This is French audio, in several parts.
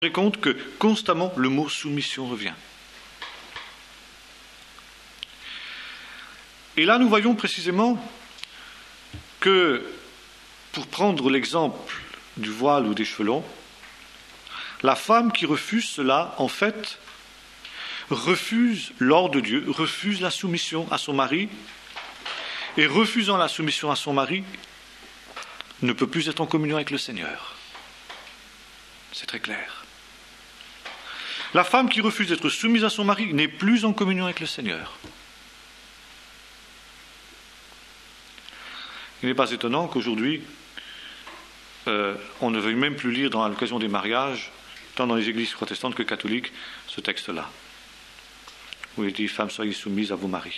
compte que constamment le mot soumission revient. Et là, nous voyons précisément que, pour prendre l'exemple du voile ou des cheveux longs, la femme qui refuse cela, en fait, refuse l'ordre de Dieu, refuse la soumission à son mari, et refusant la soumission à son mari, ne peut plus être en communion avec le Seigneur. C'est très clair. La femme qui refuse d'être soumise à son mari n'est plus en communion avec le Seigneur. Il n'est pas étonnant qu'aujourd'hui, on ne veuille même plus lire à l'occasion des mariages, tant dans les églises protestantes que catholiques, ce texte-là, où il dit « Femmes, soyez soumises à vos maris ».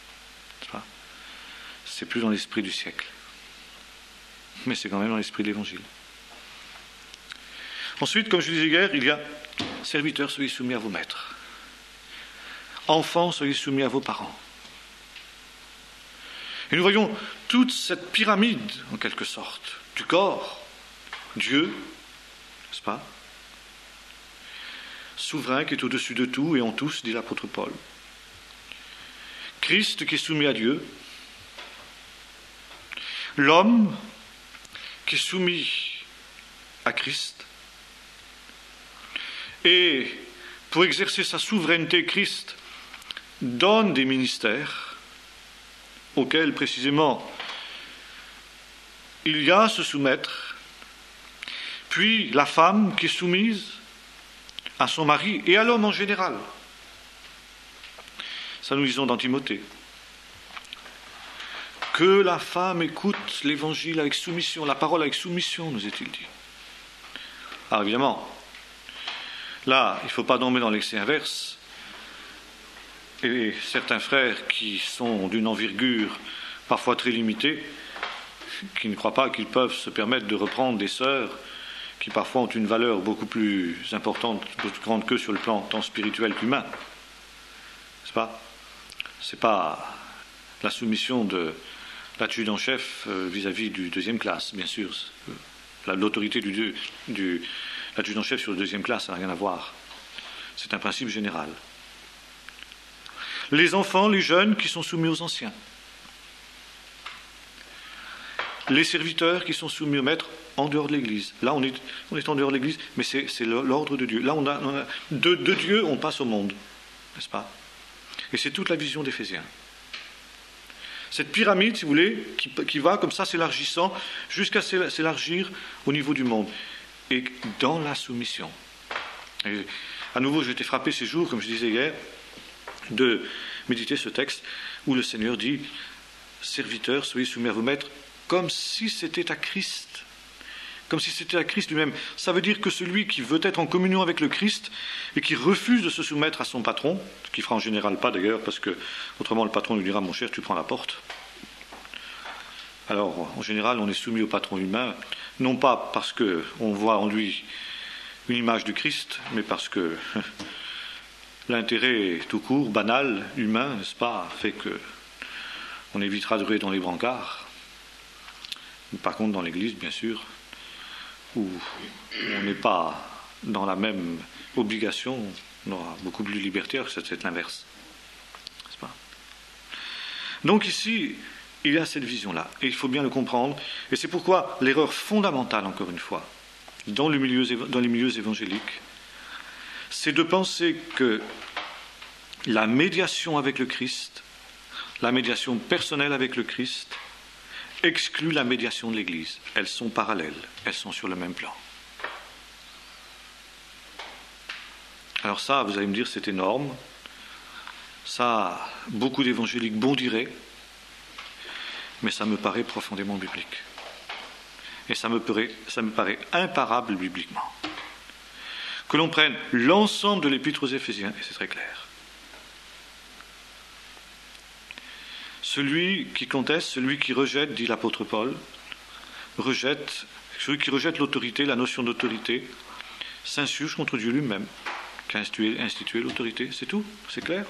C'est plus dans l'esprit du siècle, mais c'est quand même dans l'esprit de l'Évangile. Ensuite, comme je disais hier, il y a « Serviteurs, soyez soumis à vos maîtres ». « Enfants, soyez soumis à vos parents ». Et nous voyons toute cette pyramide, en quelque sorte, du corps, Dieu, n'est-ce pas, souverain qui est au-dessus de tout et en tous, dit l'apôtre Paul. Christ qui est soumis à Dieu, l'homme qui est soumis à Christ, et pour exercer sa souveraineté, Christ donne des ministères auxquels précisément il y a à se soumettre, puis la femme qui est soumise à son mari et à l'homme en général. Ça nous lisons dans Timothée. Que la femme écoute l'évangile avec soumission, la parole avec soumission, nous est-il dit. Alors évidemment, là, il ne faut pas tomber dans l'excès inverse. Et certains frères qui sont d'une envergure parfois très limitée, qui ne croient pas qu'ils peuvent se permettre de reprendre des sœurs qui parfois ont une valeur beaucoup plus importante, plus grande qu'eux sur le plan tant spirituel qu'humain. N'est-ce pas ? Ce n'est pas la soumission de l'adjudant-chef vis-à-vis du deuxième classe, bien sûr. L'autorité de l'adjudant-chef sur le deuxième classe n'a rien à voir. C'est un principe général. Les enfants, les jeunes qui sont soumis aux anciens. Les serviteurs qui sont soumis au maître en dehors de l'Église. Là, on est en dehors de l'Église, mais c'est l'ordre de Dieu. Là, de Dieu, on passe au monde, n'est-ce pas ? Et c'est toute la vision d'Éphésiens. Cette pyramide, si vous voulez, qui va comme ça s'élargissant jusqu'à s'élargir au niveau du monde. Et dans la soumission. Et à nouveau, j'ai été frappé ces jours, comme je disais hier, de méditer ce texte où le Seigneur dit « Serviteurs, soyez soumis à vos maîtres » comme si c'était à Christ. Comme si c'était à Christ lui-même. Ça veut dire que celui qui veut être en communion avec le Christ et qui refuse de se soumettre à son patron, ce qu'il fera en général pas d'ailleurs, parce que autrement le patron lui dira « Mon cher, tu prends la porte ». Alors, en général, on est soumis au patron humain, non pas parce qu'on voit en lui une image du Christ, mais parce que l'intérêt tout court, banal, humain, n'est-ce pas, fait qu'on évitera de rouler dans les brancards. Par contre, dans l'Église, bien sûr, où on n'est pas dans la même obligation, on aura beaucoup plus libertaire, c'est l'inverse. N'est-ce pas ? Donc ici, il y a cette vision-là, et il faut bien le comprendre, et c'est pourquoi l'erreur fondamentale, encore une fois, dans les milieux évangéliques, c'est de penser que la médiation avec le Christ, la médiation personnelle avec le Christ, exclut la médiation de l'Église. Elles sont parallèles, elles sont sur le même plan. Alors ça, vous allez me dire, c'est énorme. Ça, beaucoup d'évangéliques bondiraient, mais ça me paraît profondément biblique. Et ça me paraît imparable bibliquement. Que l'on prenne l'ensemble de l'épître aux Éphésiens, et c'est très clair. Celui qui conteste, celui qui rejette, dit l'apôtre Paul, celui qui rejette l'autorité, la notion d'autorité, s'insurge contre Dieu lui-même, qui a institué l'autorité. C'est tout, c'est clair.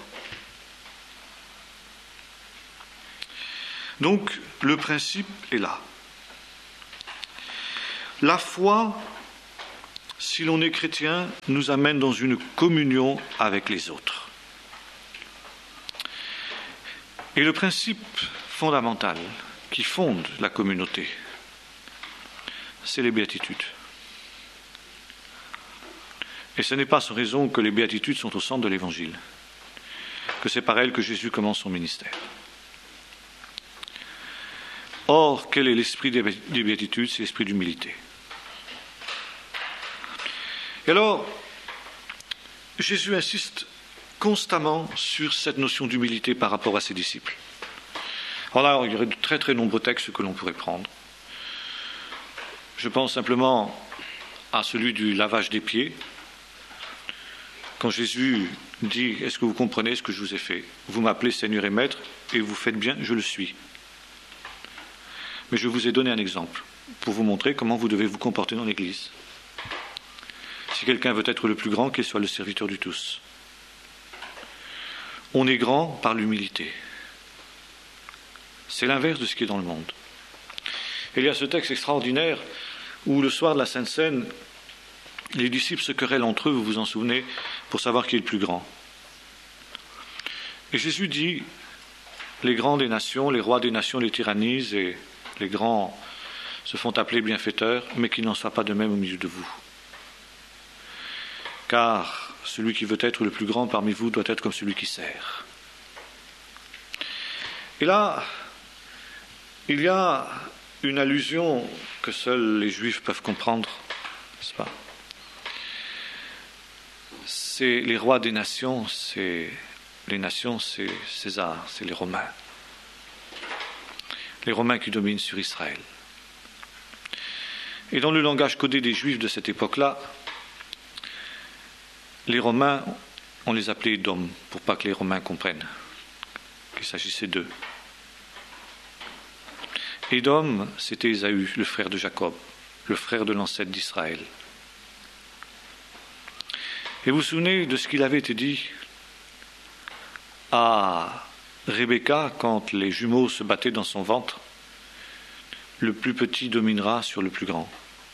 Donc, le principe est là. La foi, si l'on est chrétien, nous amène dans une communion avec les autres. Et le principe fondamental qui fonde la communauté, c'est les béatitudes. Et ce n'est pas sans raison que les béatitudes sont au centre de l'Évangile, que c'est par elles que Jésus commence son ministère. Or, quel est l'esprit des béatitudes? C'est l'esprit d'humilité. Et alors, Jésus insiste constamment sur cette notion d'humilité par rapport à ses disciples. Alors là, il y aurait de très très nombreux textes que l'on pourrait prendre. Je pense simplement à celui du lavage des pieds. Quand Jésus dit « Est-ce que vous comprenez ce que je vous ai fait? Vous m'appelez Seigneur et Maître, et vous faites bien, je le suis. Mais je vous ai donné un exemple pour vous montrer comment vous devez vous comporter dans l'Église. Si quelqu'un veut être le plus grand, qu'il soit le serviteur du tous. On est grand par l'humilité. C'est l'inverse de ce qui est dans le monde. Et il y a ce texte extraordinaire où le soir de la Sainte Seine, les disciples se querellent entre eux, vous vous en souvenez, pour savoir qui est le plus grand. Et Jésus dit, les grands des nations, les rois des nations les tyrannisent et les grands se font appeler bienfaiteurs, mais qu'il n'en soit pas de même au milieu de vous. Car celui qui veut être le plus grand parmi vous doit être comme celui qui sert. Et là, il y a une allusion que seuls les Juifs peuvent comprendre, n'est-ce pas? C'est les rois des nations, c'est César, c'est les Romains. Les Romains qui dominent sur Israël. Et dans le langage codé des Juifs de cette époque-là, les Romains, on les appelait Édom, pour pas que les Romains comprennent qu'il s'agissait d'eux. Édom, c'était Ésaü, le frère de Jacob, le frère de l'ancêtre d'Israël. Et vous vous souvenez de ce qu'il avait été dit à Rebecca quand les jumeaux se battaient dans son ventre? Le plus petit dominera sur le plus grand.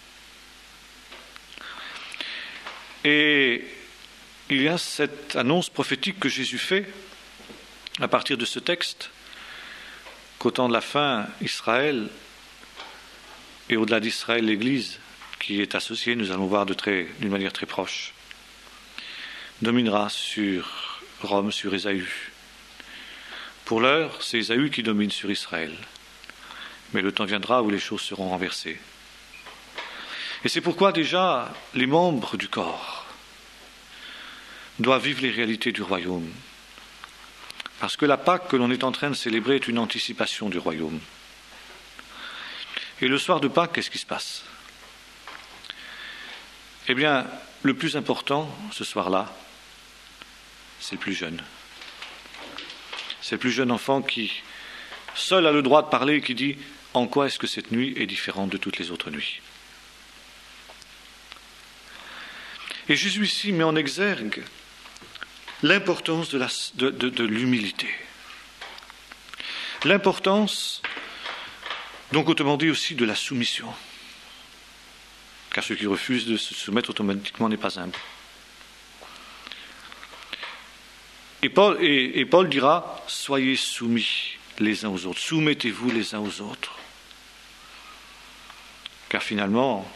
Et il y a cette annonce prophétique que Jésus fait à partir de ce texte, qu'au temps de la fin, Israël, et au-delà d'Israël, l'Église, qui est associée, nous allons voir d'une manière très proche, dominera sur Rome, sur Ésaü. Pour l'heure, c'est Ésaü qui domine sur Israël. Mais le temps viendra où les choses seront renversées. Et c'est pourquoi déjà les membres du corps doivent vivre les réalités du royaume. Parce que la Pâque que l'on est en train de célébrer est une anticipation du royaume. Et le soir de Pâques, qu'est-ce qui se passe? Eh bien, le plus important, ce soir-là, c'est le plus jeune. C'est le plus jeune enfant qui, seul a le droit de parler et qui dit « En quoi est-ce que cette nuit est différente de toutes les autres nuits ?» Et Jésus ici met en exergue l'importance de l'humilité. L'importance, donc autrement dit aussi, de la soumission. Car celui qui refuse de se soumettre automatiquement n'est pas humble. Et Paul dira, soyez soumis les uns aux autres, soumettez-vous les uns aux autres. Car finalement,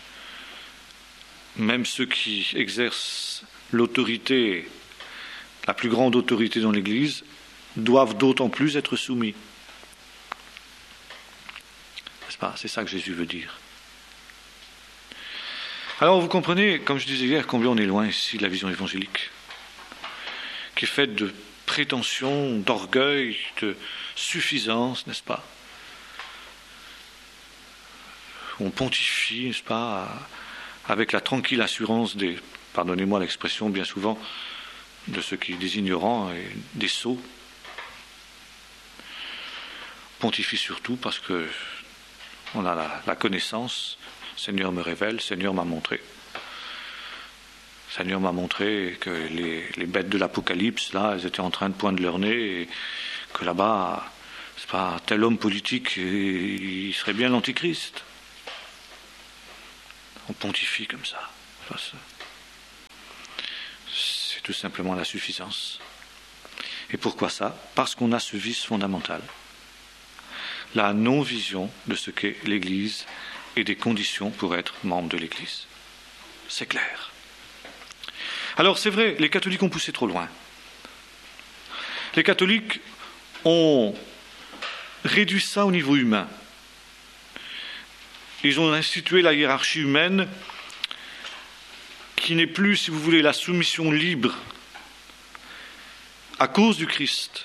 même ceux qui exercent l'autorité, la plus grande autorité dans l'Église, doivent d'autant plus être soumis. N'est-ce pas? C'est ça que Jésus veut dire. Alors vous comprenez, comme je disais hier, combien on est loin ici de la vision évangélique, qui est faite de prétention, d'orgueil, de suffisance, n'est-ce pas? On pontifie, n'est-ce pas, avec la tranquille assurance des, pardonnez-moi l'expression bien souvent, de ceux qui des ignorants et des sots. Pontifie surtout parce que on a la connaissance. Seigneur me révèle, Seigneur m'a montré. Seigneur m'a montré que les bêtes de l'Apocalypse, là, elles étaient en train de poindre leur nez et que là-bas, c'est pas tel homme politique, il serait bien l'antichrist. On pontifie comme ça. C'est tout simplement la suffisance. Et pourquoi ça? Parce qu'on a ce vice fondamental. La non-vision de ce qu'est l'Église et des conditions pour être membre de l'Église. C'est clair. Alors c'est vrai, les catholiques ont poussé trop loin. Les catholiques ont réduit ça au niveau humain. Ils ont institué la hiérarchie humaine qui n'est plus, si vous voulez, la soumission libre à cause du Christ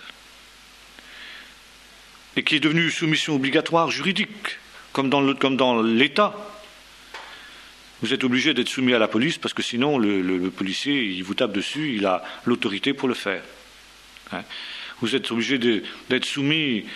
et qui est devenue soumission obligatoire juridique, comme dans l'État. Vous êtes obligé d'être soumis à la police parce que sinon le policier il vous tape dessus, il a l'autorité pour le faire. Hein? Vous êtes obligé d'être soumis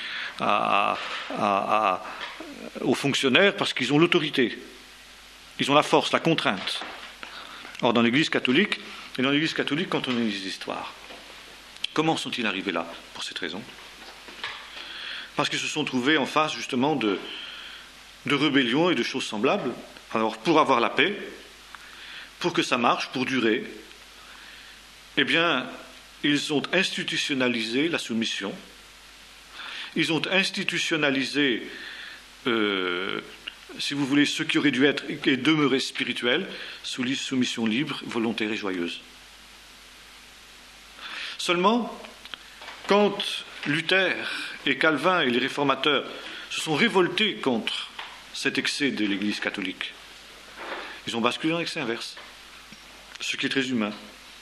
aux fonctionnaires parce qu'ils ont l'autorité. Ils ont la force, la contrainte. Or, dans l'Église catholique, quand on lit les histoires, comment sont-ils arrivés là? Pour cette raison. Parce qu'ils se sont trouvés en face, justement, de rébellions et de choses semblables. Alors, pour avoir la paix, pour que ça marche, pour durer, eh bien, ils ont institutionnalisé la soumission. Ils ont institutionnalisé, si vous voulez, ce qui aurait dû être et demeurer spirituel, sous la soumission libre, volontaire et joyeuse. Seulement, quand Luther et Calvin et les réformateurs se sont révoltés contre cet excès de l'Église catholique, ils ont basculé dans l'excès inverse, ce qui est très humain.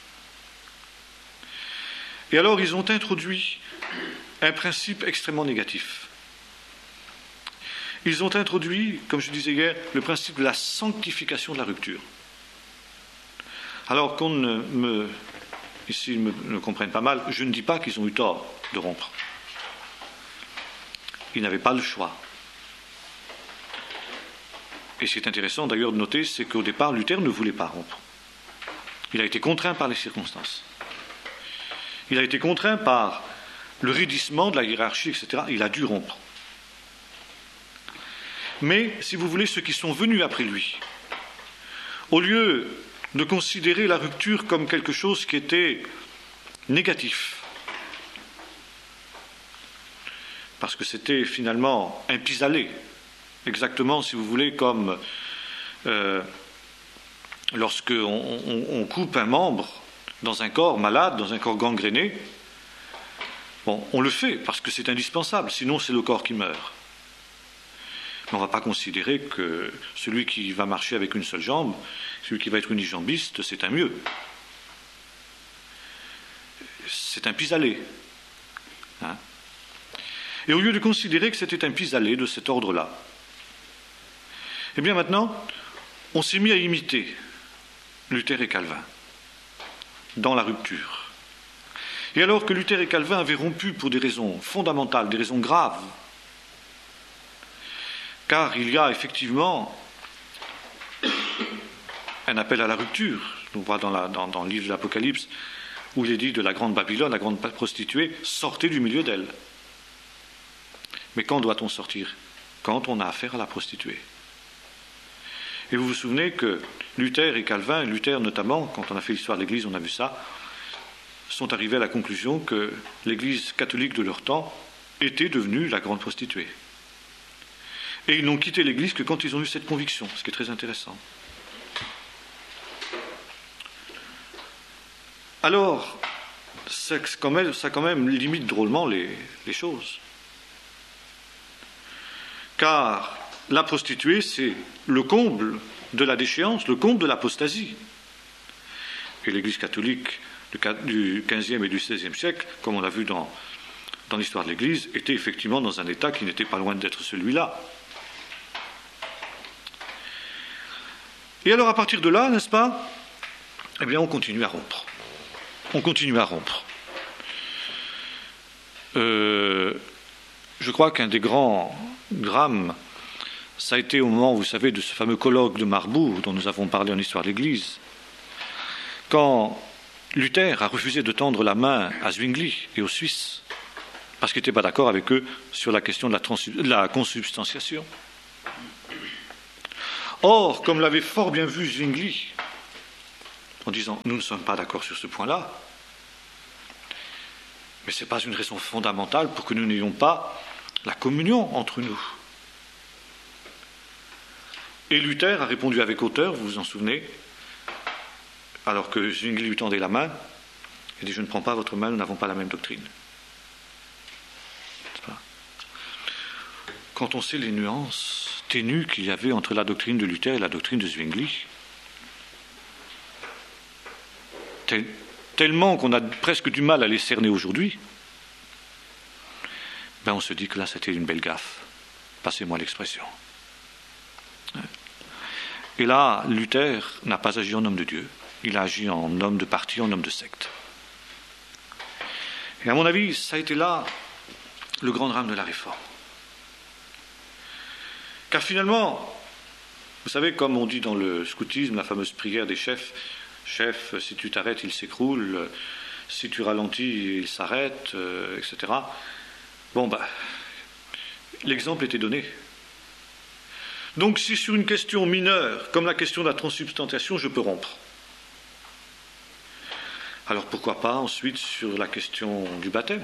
Et alors, ils ont introduit un principe extrêmement négatif. Ils ont introduit, comme je disais hier, le principe de la sanctification de la rupture. Alors qu'on ne comprenne pas mal, je ne dis pas qu'ils ont eu tort de rompre. Ils n'avaient pas le choix. Et ce qui est intéressant d'ailleurs de noter, c'est qu'au départ, Luther ne voulait pas rompre. Il a été contraint par les circonstances. Il a été contraint par le raidissement de la hiérarchie, etc. Il a dû rompre. Mais, si vous voulez, ceux qui sont venus après lui, au lieu de considérer la rupture comme quelque chose qui était négatif, parce que c'était finalement un pis-aller, exactement, si vous voulez, comme lorsque on coupe un membre dans un corps malade, dans un corps gangréné, bon, on le fait parce que c'est indispensable, sinon c'est le corps qui meurt. Mais on ne va pas considérer que celui qui va marcher avec une seule jambe, celui qui va être unijambiste, c'est un mieux. C'est un pis-aller. Hein? Et au lieu de considérer que c'était un pis-aller de cet ordre-là, eh bien maintenant, on s'est mis à imiter Luther et Calvin dans la rupture. Et alors que Luther et Calvin avaient rompu pour des raisons fondamentales, des raisons graves, car il y a effectivement un appel à la rupture. On voit dans le livre de l'Apocalypse où il est dit de la grande Babylone, la grande prostituée, sortez du milieu d'elle. Mais quand doit-on sortir? Quand on a affaire à la prostituée. Et vous vous souvenez que Luther et Calvin, Luther notamment, quand on a fait l'histoire de l'Église, on a vu ça, sont arrivés à la conclusion que l'Église catholique de leur temps était devenue la grande prostituée. Et ils n'ont quitté l'Église que quand ils ont eu cette conviction, ce qui est très intéressant. Alors, ça quand même limite drôlement les choses. Car la prostituée, c'est le comble de la déchéance, le comble de l'apostasie. Et l'Église catholique du XVe et du XVIe siècle, comme on l'a vu dans l'histoire de l'Église, était effectivement dans un état qui n'était pas loin d'être celui-là. Et alors à partir de là, n'est-ce pas, eh bien on continue à rompre. On continue à rompre. Je crois qu'un des grands drames, ça a été au moment, vous savez, de ce fameux colloque de Marbourg dont nous avons parlé en histoire de l'Église, quand Luther a refusé de tendre la main à Zwingli et aux Suisses, parce qu'il n'était pas d'accord avec eux sur la question de la consubstantiation. Or, comme l'avait fort bien vu Zwingli, en disant nous ne sommes pas d'accord sur ce point-là. Mais ce n'est pas une raison fondamentale pour que nous n'ayons pas la communion entre nous. Et Luther a répondu avec hauteur, vous vous en souvenez, alors que Zwingli lui tendait la main, il dit je ne prends pas votre main, nous n'avons pas la même doctrine. Quand on sait les nuances ténues qu'il y avait entre la doctrine de Luther et la doctrine de Zwingli, tellement qu'on a presque du mal à les cerner aujourd'hui, ben on se dit que là c'était une belle gaffe. Passez-moi l'expression. Et là, Luther n'a pas agi en homme de Dieu, il a agi en homme de parti, en homme de secte. Et à mon avis, ça a été là le grand drame de la Réforme. Car finalement, vous savez, comme on dit dans le scoutisme, la fameuse prière des chefs, chef, si tu t'arrêtes, il s'écroule, si tu ralentis, il s'arrête, etc. Bon, l'exemple était donné. Donc, si sur une question mineure, comme la question de la transsubstantiation, je peux rompre, alors pourquoi pas ensuite sur la question du baptême?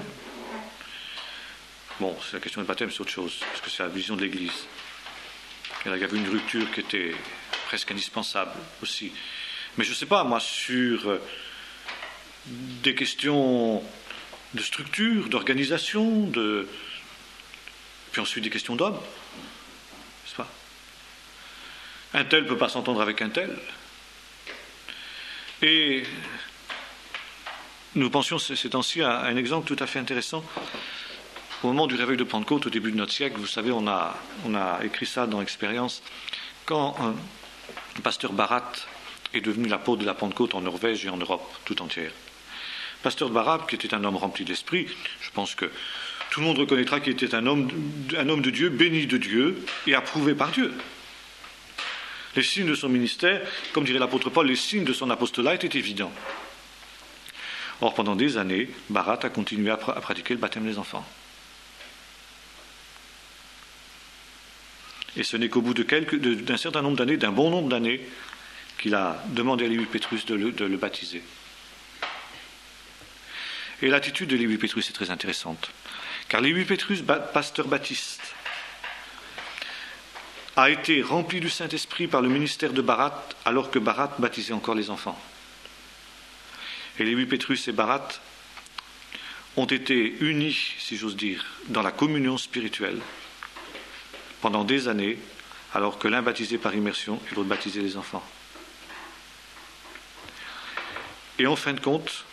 Bon, c'est la question du baptême, c'est autre chose, parce que c'est la vision de l'Église. Et là, il y avait une rupture qui était presque indispensable aussi. Mais je ne sais pas, moi, sur des questions de structure, d'organisation, puis ensuite des questions d'hommes, n'est-ce pas? Un tel ne peut pas s'entendre avec un tel. Et nous pensions ces temps-ci à un exemple tout à fait intéressant. Au moment du réveil de Pentecôte, au début de notre siècle, vous savez, on a écrit ça dans Expérience, quand le pasteur Barat est devenu l'apôtre de la Pentecôte en Norvège et en Europe tout entière. Pasteur Barat, qui était un homme rempli d'esprit, je pense que tout le monde reconnaîtra qu'il était un homme de Dieu, béni de Dieu et approuvé par Dieu. Les signes de son ministère, comme dirait l'apôtre Paul, les signes de son apostolat étaient évidents. Or, pendant des années, Barat a continué à pratiquer le baptême des enfants. Et ce n'est qu'au bout d'un certain nombre d'années, d'un bon nombre d'années, qu'il a demandé à Lévi Pétrus de le baptiser. Et l'attitude de Lévi Pétrus est très intéressante. Car Lévi Pétrus, pasteur baptiste, a été rempli du Saint-Esprit par le ministère de Barat, alors que Barat baptisait encore les enfants. Et Lévi Pétrus et Barat ont été unis, si j'ose dire, dans la communion spirituelle pendant des années, alors que l'un baptisait par immersion et l'autre baptisait les enfants. Et en fin de compte,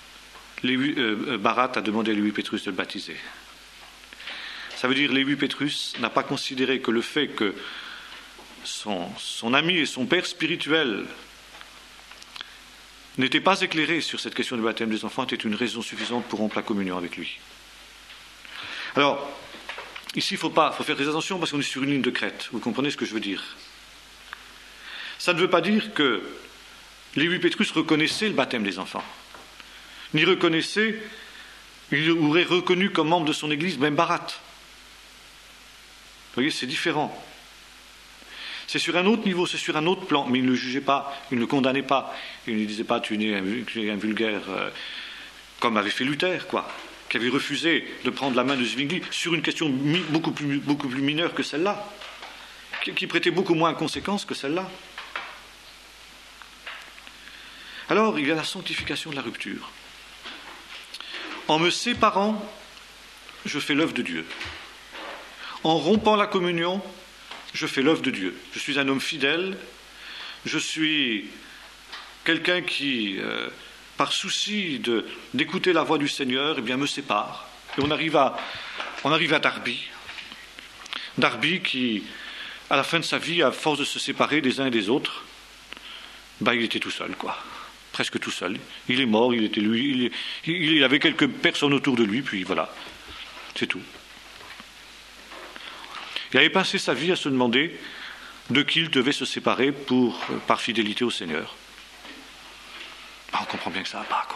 Barat a demandé à Lévi Pétrus de le baptiser. Ça veut dire que Lévi Pétrus n'a pas considéré que le fait que son ami et son père spirituel n'étaient pas éclairés sur cette question du baptême des enfants était une raison suffisante pour rompre la communion avec lui. Alors, ici, il faut faire très attention parce qu'on est sur une ligne de crête. Vous comprenez ce que je veux dire? Ça ne veut pas dire que Lévi Pétrus reconnaissait le baptême des enfants, ni reconnaissait, il aurait reconnu comme membre de son église même Barat. Vous voyez, c'est différent. C'est sur un autre niveau, c'est sur un autre plan, mais il ne le jugeait pas, il ne le condamnait pas, il ne disait pas tu es un vulgaire, comme avait fait Luther, qui avait refusé de prendre la main de Zwingli sur une question beaucoup plus mineure que celle-là, qui prêtait beaucoup moins de conséquences que celle-là. Alors, il y a la sanctification de la rupture. En me séparant, je fais l'œuvre de Dieu. En rompant la communion, je fais l'œuvre de Dieu. Je suis un homme fidèle, je suis quelqu'un qui, par souci d'écouter la voix du Seigneur, me sépare. Et on arrive à Darby. Darby qui, à la fin de sa vie, à force de se séparer des uns et des autres, il était tout seul, presque tout seul. Il est mort, il avait quelques personnes autour de lui, puis voilà, c'est tout. Il avait passé sa vie à se demander de qui il devait se séparer par fidélité au Seigneur. On comprend bien que ça va pas,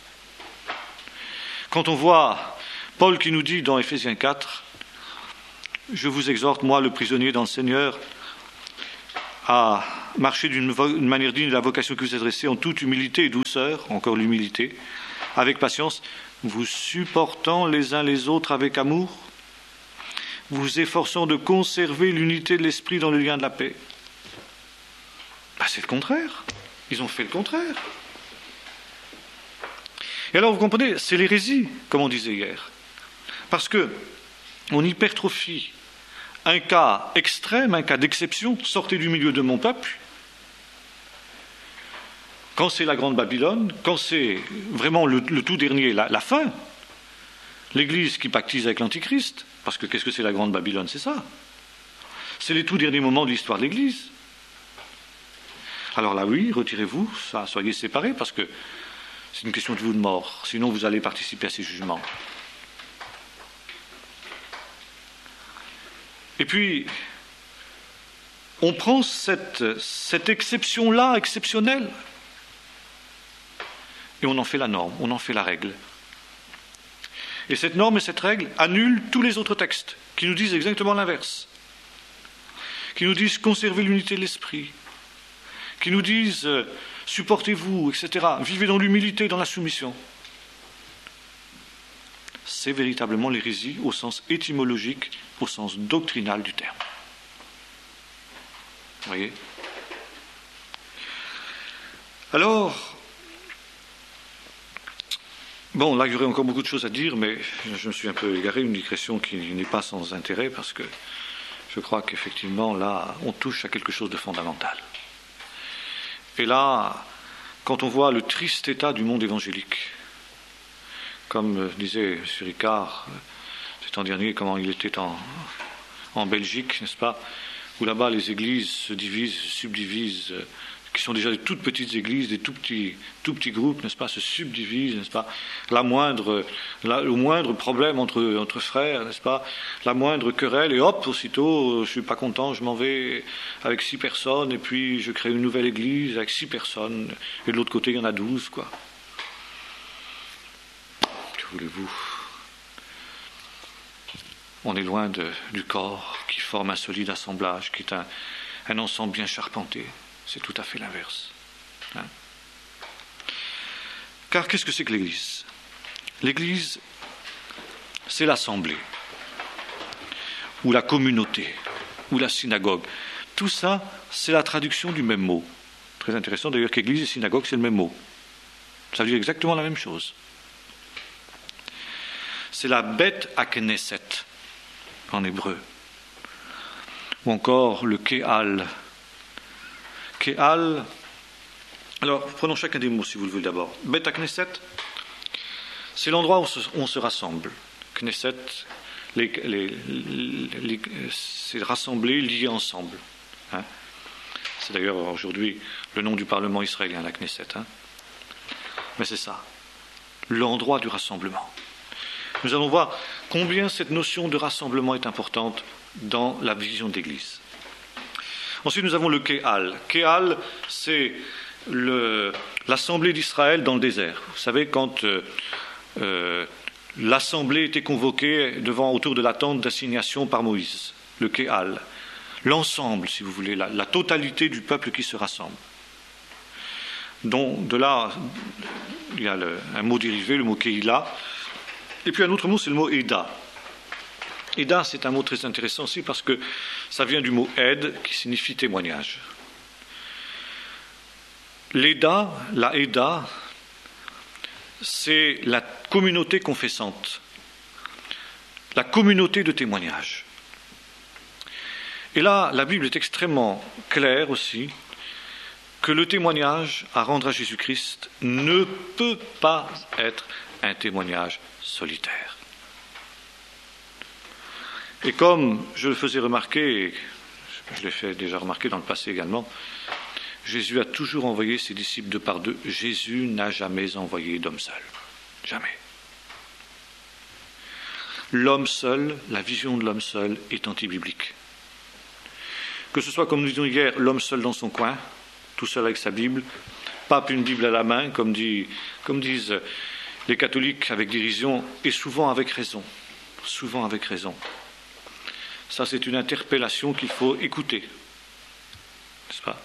Quand on voit Paul qui nous dit dans Éphésiens 4, « Je vous exhorte, moi, le prisonnier dans le Seigneur, à marcher d'une manière digne de la vocation qui vous est adressée, en toute humilité et douceur, encore l'humilité, avec patience, vous supportant les uns les autres avec amour, vous efforçant de conserver l'unité de l'esprit dans le lien de la paix. C'est le contraire. Ils ont fait le contraire. Et alors, vous comprenez, c'est l'hérésie, comme on disait hier. Parce que on hypertrophie un cas extrême, un cas d'exception, sortez du milieu de mon peuple. Quand c'est la Grande Babylone, quand c'est vraiment le tout dernier, la fin, l'Église qui pactise avec l'Antichrist, parce que qu'est-ce que c'est la Grande Babylone? C'est ça. C'est les tout derniers moments de l'histoire de l'Église. Alors là, oui, retirez-vous, ça, soyez séparés, parce que c'est une question de vie ou de mort. Sinon, vous allez participer à ces jugements. Et puis, on prend cette exception-là, exceptionnelle, et on en fait la norme, on en fait la règle. Et cette norme et cette règle annulent tous les autres textes, qui nous disent exactement l'inverse, qui nous disent conservez l'unité de l'esprit, qui nous disent supportez-vous, etc. Vivez dans l'humilité, dans la soumission. C'est véritablement l'hérésie au sens étymologique, au sens doctrinal du terme. Vous voyez? Alors, bon, là, il y aurait encore beaucoup de choses à dire, mais je me suis un peu égaré, une digression qui n'est pas sans intérêt, parce que je crois qu'effectivement, là, on touche à quelque chose de fondamental. Et là, quand on voit le triste état du monde évangélique, comme disait M. Ricard, cet an dernier, comment il était en Belgique, n'est-ce pas, où là-bas les églises se divisent, se subdivisent, qui sont déjà des toutes petites églises, des tout petits groupes, n'est-ce pas, se subdivisent, n'est-ce pas, le moindre problème entre frères, n'est-ce pas, la moindre querelle, et hop, aussitôt, je suis pas content, je m'en vais avec 6 personnes, et puis je crée une nouvelle église avec 6 personnes, et de l'autre côté, il y en a 12, quoi. Que voulez-vous? On est loin du corps qui forme un solide assemblage, qui est un ensemble bien charpenté. C'est tout à fait l'inverse. Hein? Car qu'est-ce que c'est que l'Église? L'Église, c'est l'assemblée, ou la communauté, ou la synagogue. Tout ça, c'est la traduction du même mot. Très intéressant d'ailleurs qu'Église et synagogue, c'est le même mot. Ça veut dire exactement la même chose. C'est la Beth Knesset en hébreu, ou encore le Kéal. Kéal, alors prenons chacun des mots si vous le voulez d'abord. Beth Knesset, c'est l'endroit où on se rassemble. Knesset, c'est rassembler, lier ensemble. Hein? C'est d'ailleurs aujourd'hui le nom du Parlement israélien, la Knesset. Hein? Mais c'est ça, l'endroit du rassemblement. Nous allons voir combien cette notion de rassemblement est importante dans la vision de l'Église. Ensuite, nous avons le Kéal. Kéal, c'est l'assemblée d'Israël dans le désert. Vous savez, quand l'assemblée était convoquée autour de la tente d'assignation par Moïse, le Kéal. L'ensemble, si vous voulez, la totalité du peuple qui se rassemble. Donc, de là, il y a un mot dérivé, le mot Kéila. Et puis un autre mot, c'est le mot Eda. Eda, c'est un mot très intéressant aussi parce que ça vient du mot Ed, qui signifie témoignage. L'Eda, la Eda, c'est la communauté confessante, la communauté de témoignage. Et là, la Bible est extrêmement claire aussi que le témoignage à rendre à Jésus-Christ ne peut pas être un témoignage solitaire. Et comme je le faisais remarquer, et je l'ai fait déjà remarquer dans le passé également, Jésus a toujours envoyé ses disciples 2 par 2. Jésus n'a jamais envoyé d'homme seul. Jamais. L'homme seul, la vision de l'homme seul est anti-biblique. Que ce soit, comme nous disions hier, l'homme seul dans son coin, tout seul avec sa Bible, pas une Bible à la main, comme disent les catholiques avec dérision, et souvent avec raison. Souvent avec raison. Ça, c'est une interpellation qu'il faut écouter. n'est-ce pas?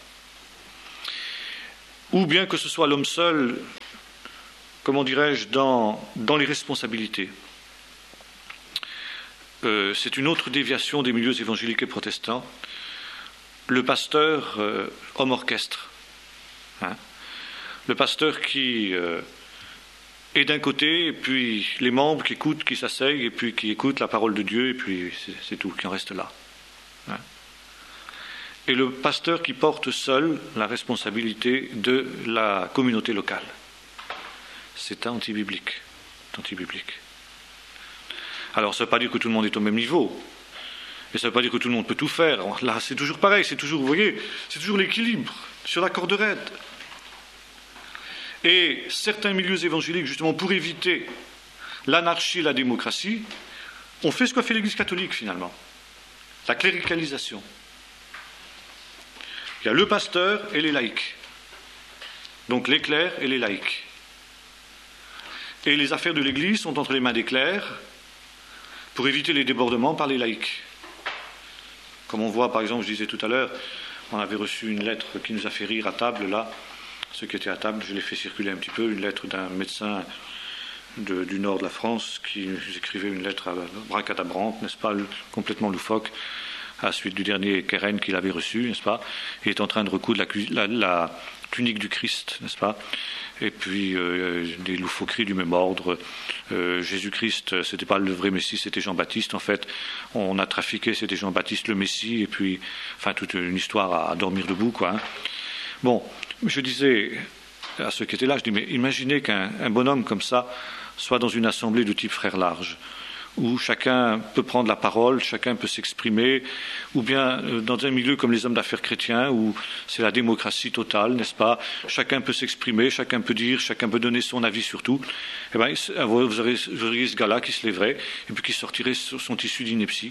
Ou bien que ce soit l'homme seul, comment dirais-je, dans les responsabilités. C'est une autre déviation des milieux évangéliques et protestants. Le pasteur, homme orchestre. Hein, le pasteur qui est d'un côté, et puis les membres qui écoutent, qui s'asseyent, et puis qui écoutent la parole de Dieu, et puis c'est tout, qui en reste là. Hein. Et le pasteur qui porte seul la responsabilité de la communauté locale. C'est antibiblique. C'est antibiblique. Alors, ça ne veut pas dire que tout le monde est au même niveau. Et ça ne veut pas dire que tout le monde peut tout faire. Là, c'est toujours pareil, c'est toujours, vous voyez, c'est toujours l'équilibre sur la corde raide. Et certains milieux évangéliques, justement, pour éviter l'anarchie et la démocratie, ont fait ce qu'a fait l'Église catholique, finalement. La cléricalisation. Il y a le pasteur et les laïcs. Donc les clercs et les laïcs. Et les affaires de l'Église sont entre les mains des clercs pour éviter les débordements par les laïcs. Comme on voit, par exemple, je disais tout à l'heure, on avait reçu une lettre qui nous a fait rire à table, là. Ceux qui étaient à table, je l'ai fait circuler un petit peu, une lettre d'un médecin du nord de la France qui nous écrivait une lettre bracadabrante, n'est-ce pas, complètement loufoque, à la suite du dernier Keren qu'il avait reçu, n'est-ce pas. Il est en train de recoudre la tunique du Christ, n'est-ce pas. Et puis des loufoqueries du même ordre. Jésus-Christ, c'était pas le vrai Messie, c'était Jean-Baptiste. En fait, on a trafiqué, c'était Jean-Baptiste le Messie, et puis, enfin, toute une histoire à dormir debout, quoi. Hein. Bon, je disais à ceux qui étaient là, je dis, mais imaginez qu'un bonhomme comme ça soit dans une assemblée de type Frères Larges, où chacun peut prendre la parole, chacun peut s'exprimer, ou bien dans un milieu comme les hommes d'affaires chrétiens, où c'est la démocratie totale, n'est-ce pas? Chacun peut s'exprimer, chacun peut dire, chacun peut donner son avis sur tout. Eh bien, vous auriez ce gars-là qui se lèverait, et puis qui sortirait son tissu d'ineptie.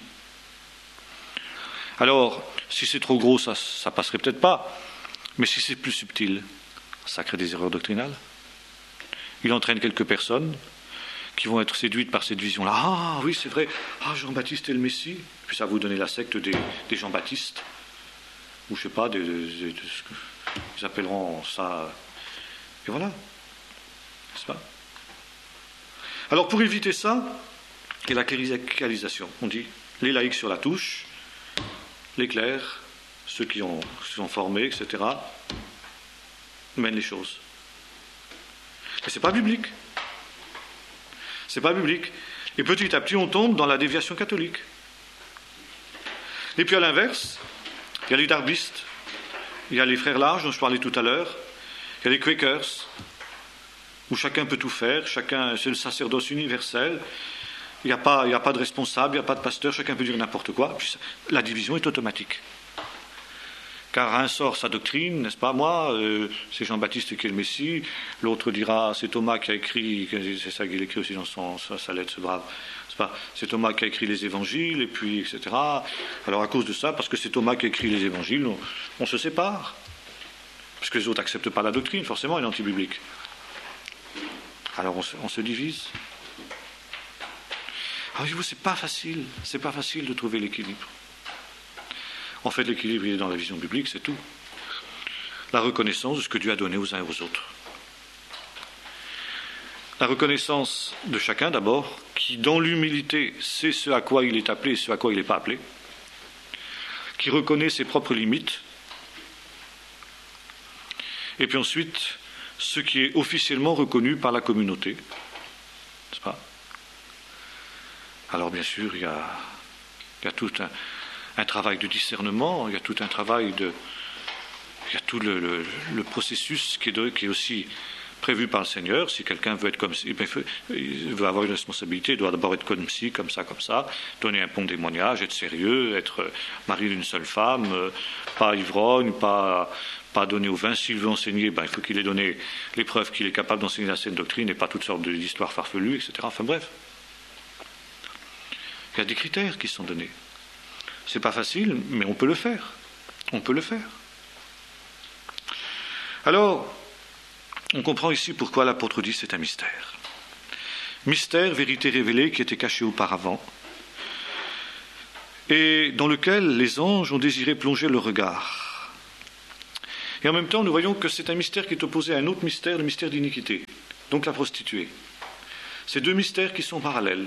Alors, si c'est trop gros, ça passerait peut-être pas, mais si c'est plus subtil, ça crée des erreurs doctrinales. Il entraîne quelques personnes qui vont être séduites par cette vision-là. Ah oui, c'est vrai, Jean-Baptiste est le Messie. Et puis ça va vous donner la secte des Jean-Baptistes. Ou je sais pas, ils appelleront ça. Et voilà. N'est-ce pas? Alors pour éviter ça, il y a la cléricalisation. On dit les laïcs sur la touche, les clercs, ceux qui sont formés, etc., mènent les choses. Mais ce n'est pas biblique. C'est pas biblique. Et petit à petit, on tombe dans la déviation catholique. Et puis à l'inverse, il y a les darbistes, il y a les frères larges dont je parlais tout à l'heure, il y a les Quakers, où chacun peut tout faire, chacun, c'est le sacerdoce universel, il n'y a pas de responsable, il n'y a pas de pasteur, chacun peut dire n'importe quoi, puis la division est automatique. Car un sort sa doctrine, n'est-ce pas? Moi, c'est Jean-Baptiste qui est le Messie. L'autre dira, c'est Thomas qui a écrit, c'est ça qu'il écrit aussi dans sa lettre, ce brave. C'est Thomas qui a écrit les évangiles, et puis, etc. Alors à cause de ça, parce que c'est Thomas qui a écrit les évangiles, on se sépare. Parce que les autres n'acceptent pas la doctrine, forcément, elle est anti-biblique. Alors on se divise. Alors je vous, c'est pas facile de trouver l'équilibre. En fait, l'équilibre, il est dans la vision biblique, c'est tout. La reconnaissance de ce que Dieu a donné aux uns et aux autres. La reconnaissance de chacun, d'abord, qui, dans l'humilité, sait ce à quoi il est appelé et ce à quoi il n'est pas appelé, qui reconnaît ses propres limites, et puis ensuite, ce qui est officiellement reconnu par la communauté. N'est-ce pas? Alors, bien sûr, il y a tout un travail de discernement, il y a tout un travail il y a tout le processus qui est aussi prévu par le Seigneur. Si quelqu'un veut être comme ci, il veut avoir une responsabilité, il doit d'abord être comme ci, comme ça, donner un bon témoignage, être sérieux, être mari d'une seule femme, pas ivrogne, pas donner au vin. S'il veut enseigner, il faut qu'il ait donné les preuves qu'il est capable d'enseigner la saine doctrine et pas toutes sortes d'histoires farfelues, etc. Enfin bref. Il y a des critères qui sont donnés. C'est pas facile, mais on peut le faire. On peut le faire. Alors, on comprend ici pourquoi l'apôtre dit c'est un mystère. Mystère, vérité révélée qui était cachée auparavant et dans lequel les anges ont désiré plonger le regard. Et en même temps, nous voyons que c'est un mystère qui est opposé à un autre mystère, le mystère d'iniquité, donc la prostituée. Ces deux mystères qui sont parallèles.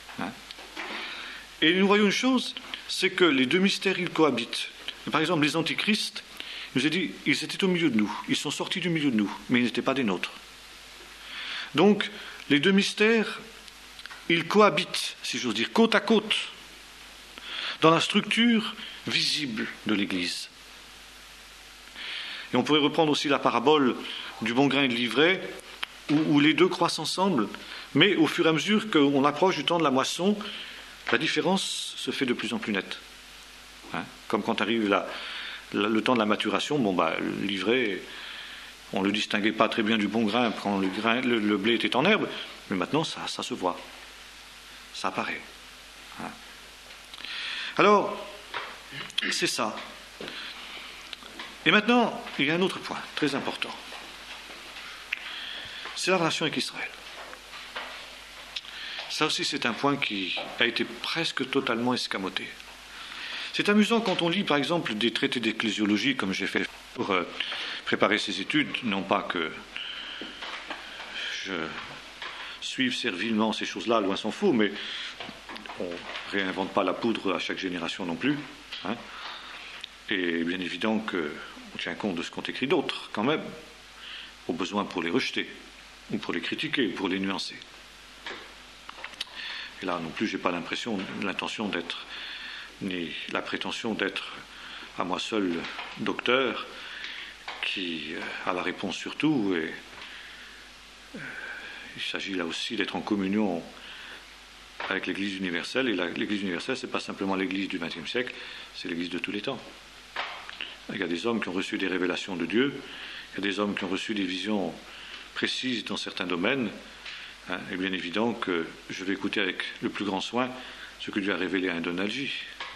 Et nous voyons une chose, c'est que les deux mystères, ils cohabitent. Par exemple, les antichrists, il nous a dit, ils étaient au milieu de nous, ils sont sortis du milieu de nous, mais ils n'étaient pas des nôtres. Donc, les deux mystères, ils cohabitent, si j'ose dire, côte à côte, dans la structure visible de l'Église. Et on pourrait reprendre aussi la parabole du bon grain et de l'ivraie, où les deux croissent ensemble, mais au fur et à mesure qu'on approche du temps de la moisson, la différence se fait de plus en plus nette. Comme quand arrive le temps de la maturation, l'ivraie, on ne le distinguait pas très bien du bon grain quand le blé était en herbe, mais maintenant ça se voit, ça apparaît. Alors, c'est ça. Et maintenant, il y a un autre point très important. C'est la relation avec Israël. Ça aussi, c'est un point qui a été presque totalement escamoté. C'est amusant quand on lit, par exemple, des traités d'ecclésiologie, comme j'ai fait pour préparer ces études, non pas que je suive servilement ces choses-là, loin s'en faut, mais on ne réinvente pas la poudre à chaque génération non plus. Et bien évident qu'on tient compte de ce qu'ont écrit d'autres, quand même, au besoin pour les rejeter, ou pour les critiquer, ou pour les nuancer. Et là non plus, je n'ai pas l'intention d'être, ni la prétention d'être à moi seul docteur, qui a la réponse sur tout, et il s'agit là aussi d'être en communion avec l'Église universelle, et l'Église universelle, ce n'est pas simplement l'Église du XXe siècle, c'est l'Église de tous les temps. Il y a des hommes qui ont reçu des révélations de Dieu, il y a des hommes qui ont reçu des visions précises dans certains domaines, et bien évident que je vais écouter avec le plus grand soin ce que Dieu a révélé à un Donald J.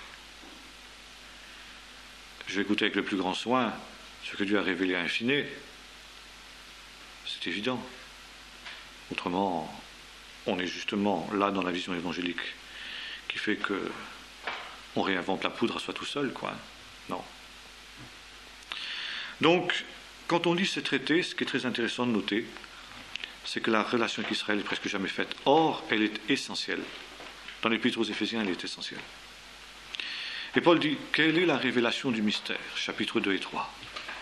Je vais écouter avec le plus grand soin ce que Dieu a révélé à un Finet. C'est évident. Autrement, on est justement là dans la vision évangélique qui fait que on réinvente la poudre à soi tout seul, quoi. Non. Donc, quand on lit ces traités, ce qui est très intéressant de noter, c'est que la relation avec Israël est presque jamais faite. Or, elle est essentielle. Dans l'Épître aux Éphésiens, elle est essentielle. Et Paul dit, quelle est la révélation du mystère ? Chapitres 2 et 3.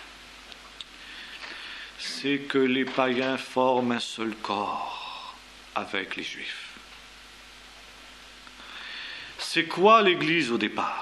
C'est que les païens forment un seul corps avec les Juifs. C'est quoi l'Église au départ ?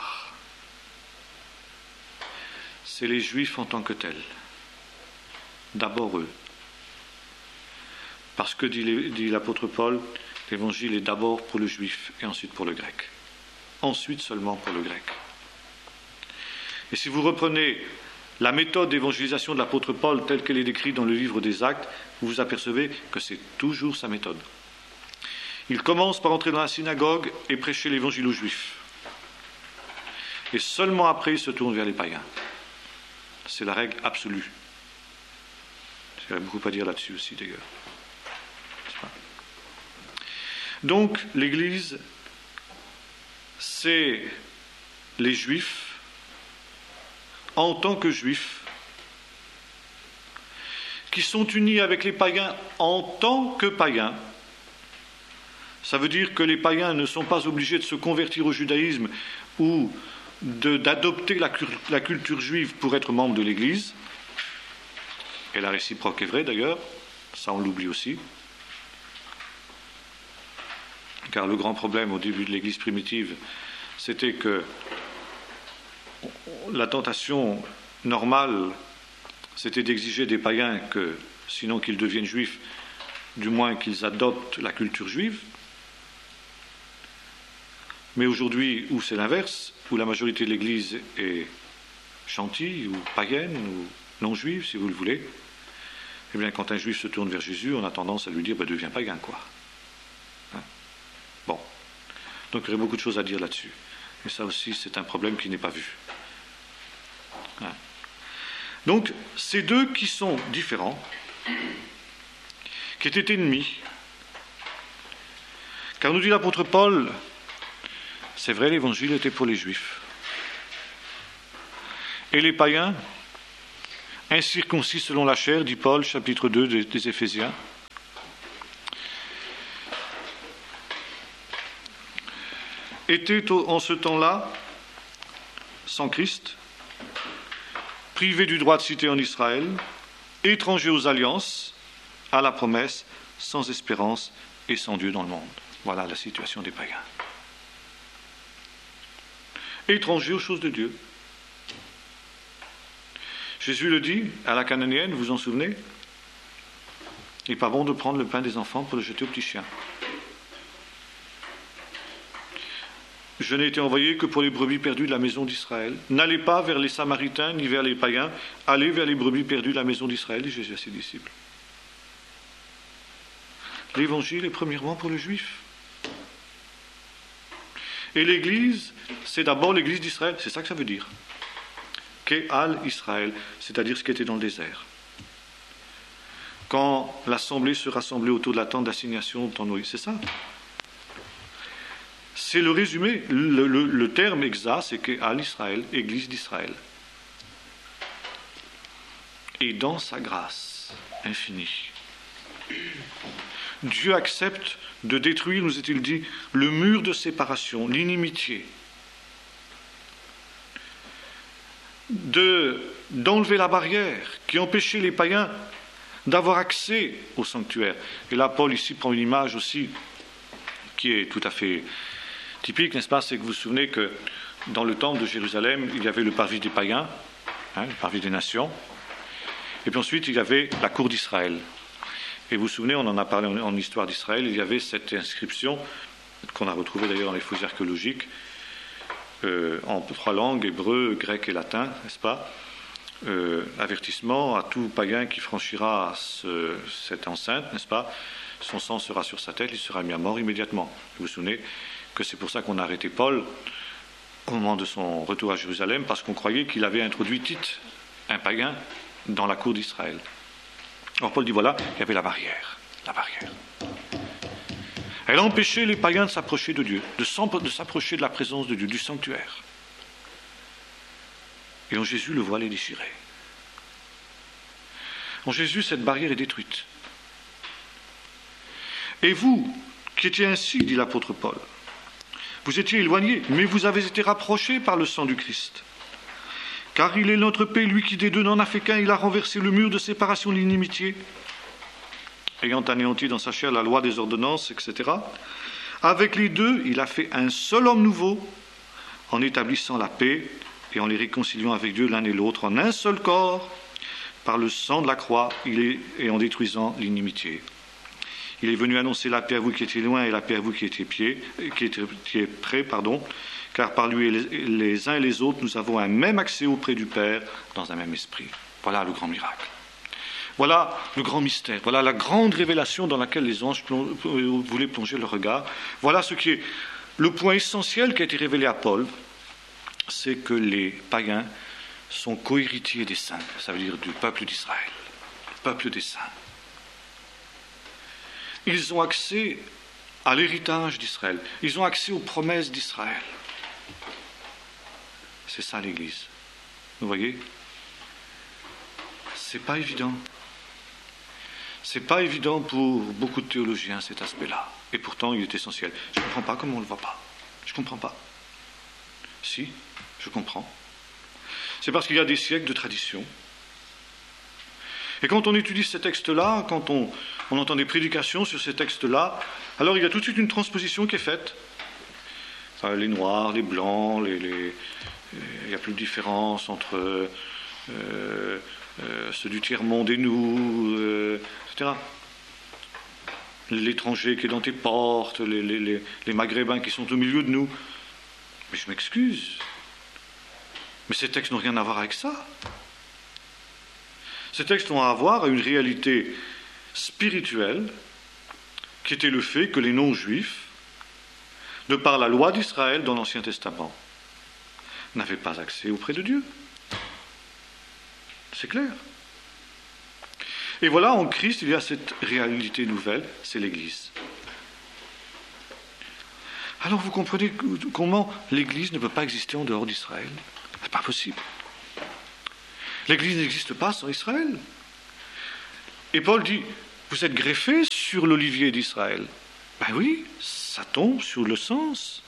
C'est les Juifs en tant que tels. D'abord eux. Parce que, dit l'apôtre Paul, l'évangile est d'abord pour le juif et ensuite pour le grec. Ensuite seulement pour le grec. Et si vous reprenez la méthode d'évangélisation de l'apôtre Paul telle qu'elle est décrite dans le livre des Actes, vous vous apercevez que c'est toujours sa méthode. Il commence par entrer dans la synagogue et prêcher l'évangile aux juifs. Et seulement après, il se tourne vers les païens. C'est la règle absolue. Il y a beaucoup à dire là-dessus aussi, d'ailleurs. Donc, l'Église, c'est les Juifs en tant que Juifs qui sont unis avec les païens en tant que païens. Ça veut dire que les païens ne sont pas obligés de se convertir au judaïsme ou d'adopter la culture juive pour être membre de l'Église. Et la réciproque est vraie d'ailleurs, ça on l'oublie aussi. Car le grand problème au début de l'Église primitive, c'était que la tentation normale, c'était d'exiger des païens que, sinon qu'ils deviennent juifs, du moins qu'ils adoptent la culture juive. Mais aujourd'hui, où c'est l'inverse, où la majorité de l'Église est gentille, ou païenne, ou non-juive, si vous le voulez, eh bien, quand un juif se tourne vers Jésus, on a tendance à lui dire, deviens païen, quoi. Bon. Donc, il y aurait beaucoup de choses à dire là-dessus. Et ça aussi, c'est un problème qui n'est pas vu. Donc, ces deux qui sont différents, qui étaient ennemis, car nous dit l'apôtre Paul, c'est vrai, l'évangile était pour les Juifs. Et les païens incirconcis selon la chair, dit Paul, chapitre 2 des Éphésiens. Étaient en ce temps-là, sans Christ, privés du droit de cité en Israël, étrangers aux alliances, à la promesse, sans espérance et sans Dieu dans le monde. Voilà la situation des païens. Étrangers aux choses de Dieu. Jésus le dit à la cananéenne, vous vous en souvenez? Il n'est pas bon de prendre le pain des enfants pour le jeter aux petits chiens. Je n'ai été envoyé que pour les brebis perdues de la maison d'Israël. N'allez pas vers les Samaritains ni vers les païens, allez vers les brebis perdues de la maison d'Israël, dit Jésus à ses disciples. L'évangile est premièrement pour le juif. Et l'Église, c'est d'abord l'Église d'Israël, c'est ça que ça veut dire. Ke'al Israël, c'est-à-dire ce qui était dans le désert. Quand l'assemblée se rassemblait autour de la tente d'assignation dans Noé, c'est ça. C'est le résumé, le terme exact, c'est Ke'al Israël, Église d'Israël. Et dans sa grâce infinie, Dieu accepte de détruire, nous est-il dit, le mur de séparation, l'inimitié, d'enlever la barrière qui empêchait les païens d'avoir accès au sanctuaire. Et là, Paul ici prend une image aussi qui est tout à fait typique, n'est-ce pas? C'est que vous vous souvenez que dans le temple de Jérusalem, il y avait le parvis des païens, le parvis des nations, et puis ensuite il y avait la cour d'Israël. Et vous vous souvenez, on en a parlé en histoire d'Israël, il y avait cette inscription qu'on a retrouvée d'ailleurs dans les fouilles archéologiques, en 3 langues, hébreu, grec et latin, n'est-ce pas? Avertissement à tout païen qui franchira cette enceinte, n'est-ce pas? Son sang sera sur sa tête, il sera mis à mort immédiatement. Vous vous souvenez que c'est pour ça qu'on a arrêté Paul au moment de son retour à Jérusalem, parce qu'on croyait qu'il avait introduit Tite, un païen, dans la cour d'Israël. Alors Paul dit voilà, il y avait la barrière. Elle empêchait les païens de s'approcher de Dieu, de s'approcher de la présence de Dieu, du sanctuaire. Et en Jésus, le voile est déchiré. En Jésus, cette barrière est détruite. Et vous, qui étiez ainsi, dit l'apôtre Paul, vous étiez éloignés, mais vous avez été rapprochés par le sang du Christ. Car il est notre paix, lui qui des deux n'en a fait qu'un, il a renversé le mur de séparation de l'inimitié, ayant anéanti dans sa chair la loi des ordonnances, etc. Avec les deux, il a fait un seul homme nouveau, en établissant la paix et en les réconciliant avec Dieu l'un et l'autre en un seul corps, par le sang de la croix, et en détruisant l'inimitié. Il est venu annoncer la paix à vous qui étiez loin et la paix à vous qui étiez près, car par lui les uns et les autres, nous avons un même accès auprès du Père dans un même esprit. Voilà le grand miracle. Voilà le grand mystère. Voilà la grande révélation dans laquelle les anges voulaient plonger leur regard. Voilà ce qui est le point essentiel qui a été révélé à Paul, c'est que les païens sont co-héritiers des saints, ça veut dire du peuple d'Israël, le peuple des saints. Ils ont accès à l'héritage d'Israël. Ils ont accès aux promesses d'Israël. C'est ça l'Église. Vous voyez? C'est pas évident. C'est pas évident pour beaucoup de théologiens cet aspect-là. Et pourtant, il est essentiel. Je ne comprends pas comment on ne le voit pas. Je ne comprends pas. Si, je comprends. C'est parce qu'il y a des siècles de tradition. Et quand on étudie ces textes-là, quand on entend des prédications sur ces textes-là, alors il y a tout de suite une transposition qui est faite. Enfin, les noirs, les blancs, il n'y a plus de différence entre ceux du tiers-monde et nous, etc. L'étranger qui est dans tes portes, les maghrébins qui sont au milieu de nous. Mais je m'excuse. Mais ces textes n'ont rien à voir avec ça. Ces textes ont à voir à une réalité spirituelle qui était le fait que les non-juifs, de par la loi d'Israël dans l'Ancien Testament, n'avaient pas accès auprès de Dieu. C'est clair. Et voilà, en Christ, il y a cette réalité nouvelle, c'est l'Église. Alors vous comprenez comment l'Église ne peut pas exister en dehors d'Israël? C'est pas possible. L'Église n'existe pas sans Israël. Et Paul dit, vous êtes greffés sur l'olivier d'Israël. Ben oui, ça tombe sur le sens.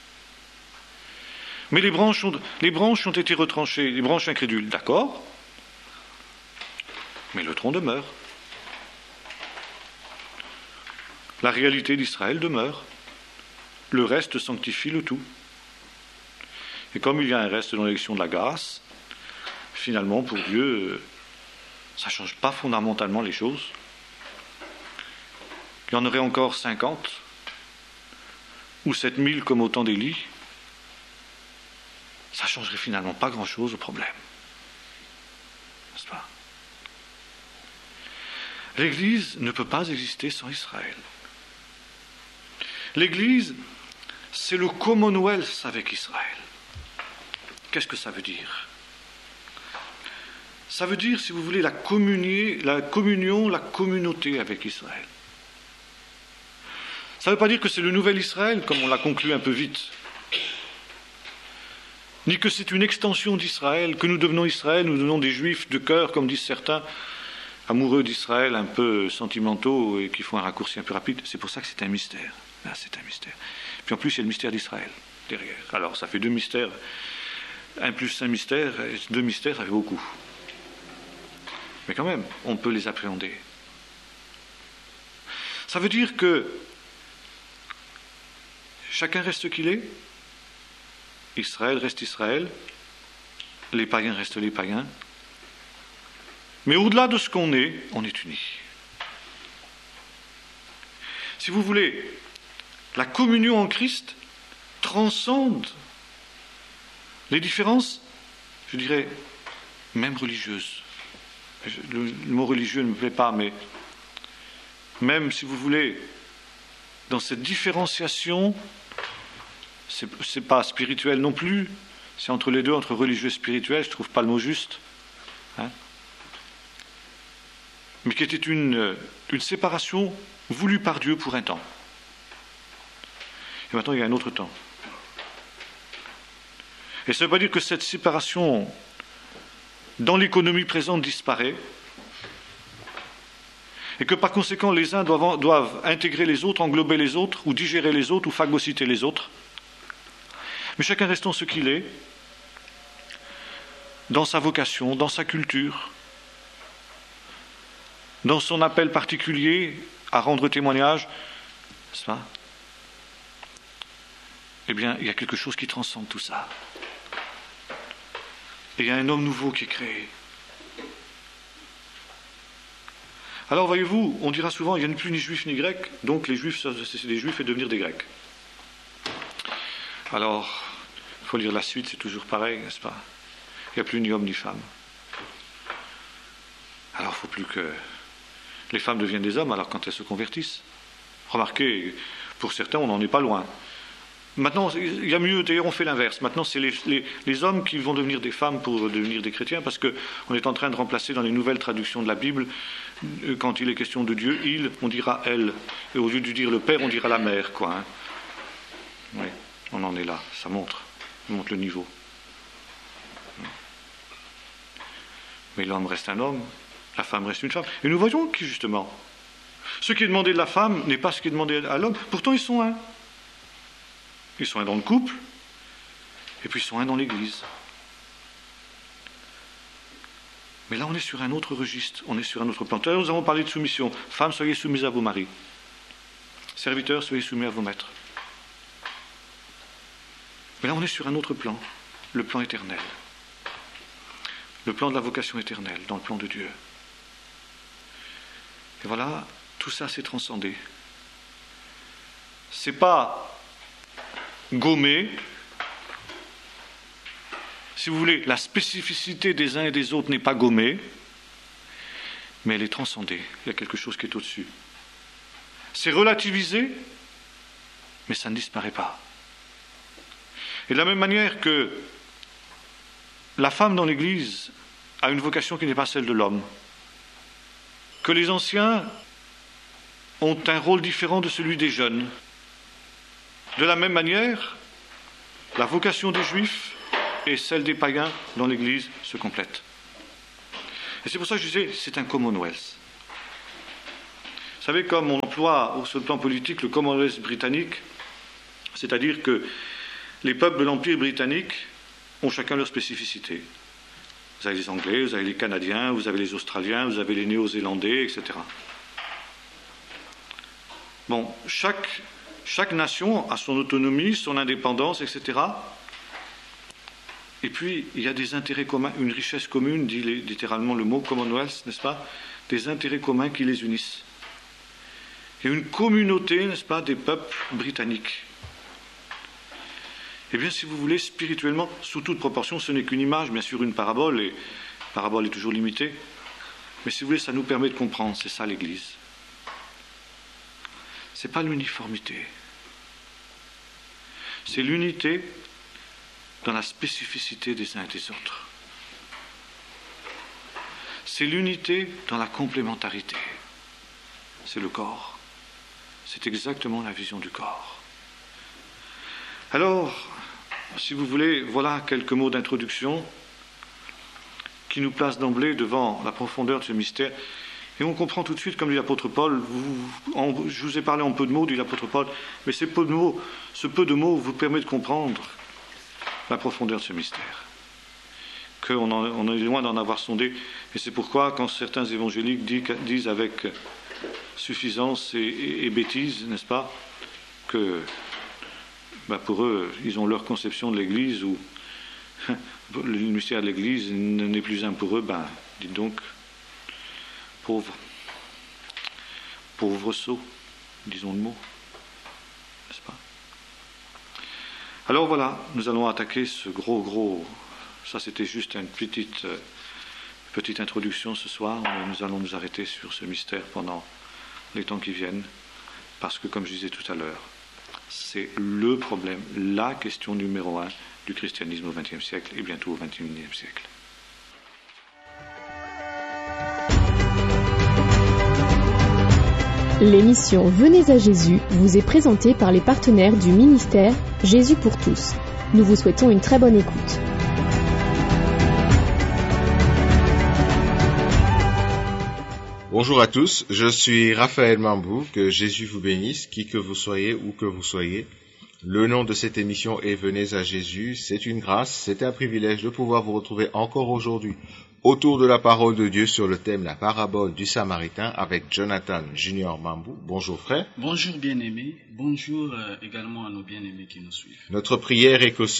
Mais les branches ont été retranchées, les branches incrédules, d'accord, mais le tronc demeure. La réalité d'Israël demeure. Le reste sanctifie le tout. Et comme il y a un reste dans l'élection de la grâce, finalement, pour Dieu, ça ne change pas fondamentalement les choses. Il y en aurait encore 50 ou 7000 comme au temps d'Élie. Ça ne changerait finalement pas grand-chose au problème. N'est-ce pas? L'Église ne peut pas exister sans Israël. L'Église, c'est le Commonwealth avec Israël. Qu'est-ce que ça veut dire? Ça veut dire, si vous voulez, la communion, la communauté avec Israël. Ça ne veut pas dire que c'est le nouvel Israël, comme on l'a conclu un peu vite, ni que c'est une extension d'Israël, que nous devenons Israël, nous devenons des Juifs de cœur, comme disent certains, amoureux d'Israël, un peu sentimentaux et qui font un raccourci un peu rapide. C'est pour ça que c'est un mystère. Là, c'est un mystère. Puis en plus, il y a le mystère d'Israël derrière. Alors, ça fait 2 mystères. 1 plus 1 mystère, 2 mystères, ça fait beaucoup. Mais quand même, on peut les appréhender. Ça veut dire que chacun reste ce qu'il est. Israël reste Israël. Les païens restent les païens. Mais au-delà de ce qu'on est unis. Si vous voulez, la communion en Christ transcende les différences, je dirais, même religieuses. Le mot religieux ne me plaît pas, mais même, si vous voulez, dans cette différenciation, c'est pas spirituel non plus, c'est entre les deux, entre religieux et spirituel, je ne trouve pas le mot juste, hein, mais qui était une séparation voulue par Dieu pour un temps. Et maintenant, il y a un autre temps. Et ça ne veut pas dire que cette séparation dans l'économie présente disparaît, et que par conséquent les uns doivent intégrer les autres, englober les autres, ou digérer les autres, ou phagocyter les autres. Mais chacun restant ce qu'il est, dans sa vocation, dans sa culture, dans son appel particulier à rendre témoignage, n'est-ce pas? Eh bien, il y a quelque chose qui transcende tout ça. Et il y a un homme nouveau qui est créé. Alors, voyez-vous, on dira souvent, il n'y a plus ni juifs ni grecs, donc les juifs cessent des juifs et devenir des grecs. Alors, il faut lire la suite, c'est toujours pareil, n'est-ce pas? Il n'y a plus ni homme ni femme. Alors, il ne faut plus que les femmes deviennent des hommes, alors quand elles se convertissent. Remarquez, pour certains, on n'en est pas loin. Maintenant, il y a mieux, d'ailleurs on fait l'inverse. Maintenant, c'est les hommes qui vont devenir des femmes pour devenir des chrétiens, parce qu'on est en train de remplacer dans les nouvelles traductions de la Bible, quand il est question de Dieu, il, on dira elle. Et au lieu de dire le père, on dira la mère, quoi. Hein. Oui, on en est là, ça montre le niveau. Mais l'homme reste un homme, la femme reste une femme. Et nous voyons que, justement, ce qui est demandé de la femme n'est pas ce qui est demandé à l'homme, pourtant ils sont un. Ils sont un dans le couple, et puis ils sont un dans l'Église. Mais là, on est sur un autre registre, on est sur un autre plan. Tout à l'heure, nous avons parlé de soumission. Femmes, soyez soumises à vos maris. Serviteurs, soyez soumis à vos maîtres. Mais là, on est sur un autre plan, le plan éternel. Le plan de la vocation éternelle, dans le plan de Dieu. Et voilà, tout ça s'est transcendé. C'est pas gommé. Si vous voulez, la spécificité des uns et des autres n'est pas gommée, mais elle est transcendée. Il y a quelque chose qui est au-dessus. C'est relativisé, mais ça ne disparaît pas. Et de la même manière que la femme dans l'Église a une vocation qui n'est pas celle de l'homme, que les anciens ont un rôle différent de celui des jeunes. De la même manière, la vocation des Juifs et celle des païens dans l'Église se complètent. Et c'est pour ça que je disais, c'est un Commonwealth. Vous savez, comme on emploie sur le plan politique le Commonwealth britannique, c'est-à-dire que les peuples de l'Empire britannique ont chacun leur spécificité. Vous avez les Anglais, vous avez les Canadiens, vous avez les Australiens, vous avez les Néo-Zélandais, etc. Bon, chaque nation a son autonomie, son indépendance, etc. Et puis, il y a des intérêts communs, une richesse commune, dit littéralement le mot Commonwealth, n'est-ce pas? Des intérêts communs qui les unissent. Il y a une communauté, n'est-ce pas, des peuples britanniques. Eh bien, si vous voulez, spirituellement, sous toute proportion, ce n'est qu'une image, bien sûr, une parabole, et la parabole est toujours limitée. Mais si vous voulez, ça nous permet de comprendre, c'est ça l'Église. Ce n'est pas l'uniformité. C'est l'unité dans la spécificité des uns et des autres. C'est l'unité dans la complémentarité. C'est le corps. C'est exactement la vision du corps. Alors, si vous voulez, voilà quelques mots d'introduction qui nous placent d'emblée devant la profondeur de ce mystère. Et on comprend tout de suite, comme dit l'apôtre Paul, je vous ai parlé en peu de mots, dit l'apôtre Paul, mais ce peu de mots vous permet de comprendre la profondeur de ce mystère. On est loin d'en avoir sondé, et c'est pourquoi quand certains évangéliques disent avec suffisance et bêtise, n'est-ce pas, que pour eux, ils ont leur conception de l'Église, où le mystère de l'Église n'est plus un pour eux, dites donc, pauvre sot, disons le mot, n'est-ce pas? Alors voilà, nous allons attaquer ce gros, ça c'était juste une petite introduction ce soir, mais nous allons nous arrêter sur ce mystère pendant les temps qui viennent, parce que comme je disais tout à l'heure, c'est le problème, la question numéro 1 du christianisme au XXe siècle et bientôt au XXIe siècle. L'émission Venez à Jésus vous est présentée par les partenaires du ministère Jésus pour tous. Nous vous souhaitons une très bonne écoute. Bonjour à tous, je suis Raphaël Mambou, que Jésus vous bénisse, qui que vous soyez, où que vous soyez. Le nom de cette émission est Venez à Jésus, c'est une grâce, c'est un privilège de pouvoir vous retrouver encore aujourd'hui autour de la parole de Dieu sur le thème La parabole du Samaritain avec Jonathan Junior Mambou. Bonjour frère. Bonjour bien-aimés, bonjour également à nos bien-aimés qui nous suivent. Notre prière est que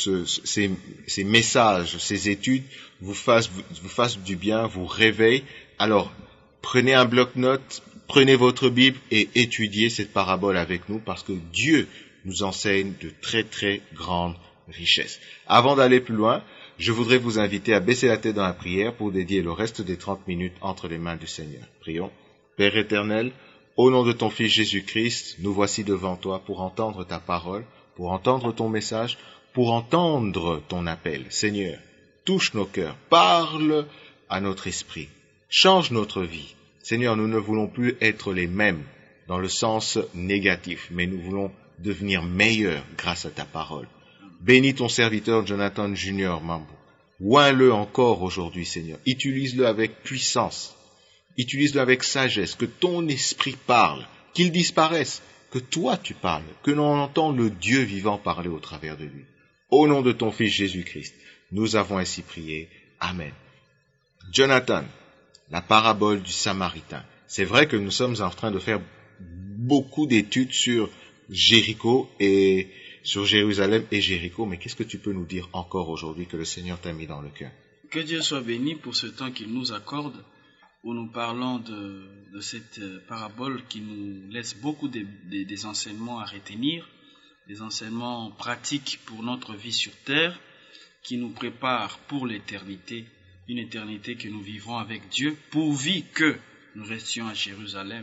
ces messages, ces études vous fassent du bien, vous réveillent. Alors, prenez un bloc-notes, prenez votre Bible et étudiez cette parabole avec nous parce que Dieu nous enseigne de très très grandes richesses. Avant d'aller plus loin, je voudrais vous inviter à baisser la tête dans la prière pour dédier le reste des 30 minutes entre les mains du Seigneur. Prions. Père éternel, au nom de ton Fils Jésus-Christ, nous voici devant toi pour entendre ta parole, pour entendre ton message, pour entendre ton appel. Seigneur, touche nos cœurs, parle à notre esprit, change notre vie. Seigneur, nous ne voulons plus être les mêmes dans le sens négatif, mais nous voulons devenir meilleurs grâce à ta parole. Bénis ton serviteur Jonathan Junior Mambou. Oins-le encore aujourd'hui, Seigneur. Utilise-le avec puissance. Utilise-le avec sagesse. Que ton esprit parle. Qu'il disparaisse. Que toi tu parles. Que l'on entende le Dieu vivant parler au travers de lui. Au nom de ton Fils Jésus-Christ, nous avons ainsi prié. Amen. Jonathan, la parabole du Samaritain. C'est vrai que nous sommes en train de faire beaucoup d'études sur Jéricho et sur Jérusalem et Jéricho, mais qu'est-ce que tu peux nous dire encore aujourd'hui que le Seigneur t'a mis dans le cœur? Que Dieu soit béni pour ce temps qu'il nous accorde, où nous parlons de cette parabole qui nous laisse beaucoup des enseignements à retenir, des enseignements pratiques pour notre vie sur terre, qui nous préparent pour l'éternité, une éternité que nous vivrons avec Dieu, pourvu que nous restions à Jérusalem,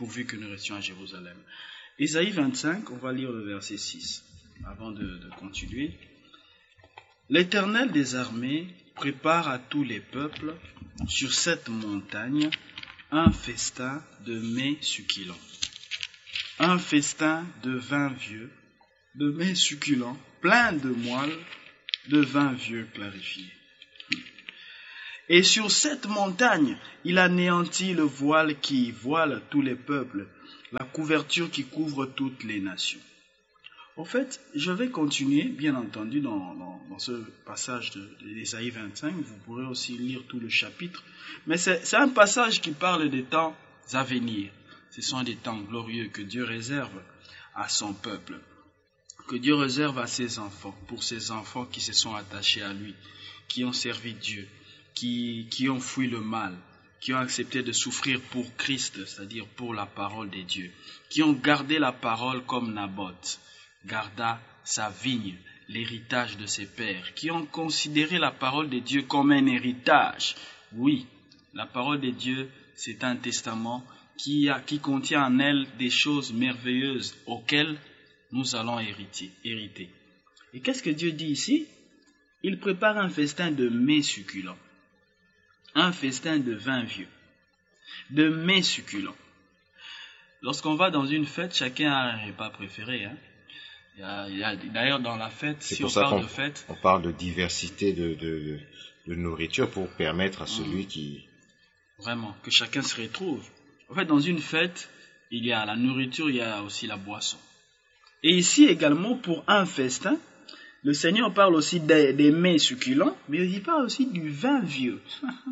Ésaïe 25, on va lire le verset 6, avant de continuer. L'Éternel des armées prépare à tous les peuples, sur cette montagne, un festin de mets succulents. Un festin de vin vieux, de mets succulents, plein de moelle, de vin vieux clarifié. Et sur cette montagne, il anéantit le voile qui voile tous les peuples, la couverture qui couvre toutes les nations. En fait, je vais continuer, bien entendu, dans ce passage d'Ésaïe 25. Vous pourrez aussi lire tout le chapitre. Mais c'est un passage qui parle des temps à venir. Ce sont des temps glorieux que Dieu réserve à son peuple, que Dieu réserve à ses enfants, pour ses enfants qui se sont attachés à lui, qui ont servi Dieu, qui ont fui le mal, qui ont accepté de souffrir pour Christ, c'est-à-dire pour la parole de Dieu, qui ont gardé la parole comme Naboth garda sa vigne, l'héritage de ses pères, qui ont considéré la parole de Dieu comme un héritage. Oui, la parole de Dieu, c'est un testament qui contient en elle des choses merveilleuses auxquelles nous allons hériter. Et qu'est-ce que Dieu dit ici? Il prépare un festin de mets succulents, un festin de vin vieux, de mets succulents. Lorsqu'on va dans une fête, chacun a un repas préféré, hein? D'ailleurs, dans la fête, si on parle de fête... On parle de diversité de nourriture pour permettre à celui qui... Vraiment, que chacun se retrouve. En fait, dans une fête, il y a la nourriture, il y a aussi la boisson. Et ici également, pour un festin, le Seigneur parle aussi des mets succulents, mais il parle aussi du vin vieux.